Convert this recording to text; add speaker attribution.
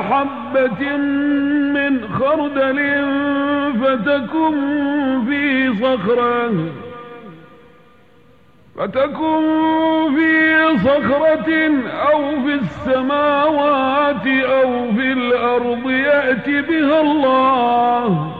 Speaker 1: حبة من خردل فتكن في صخرة أو في السماوات أو في الأرض يأت بها الله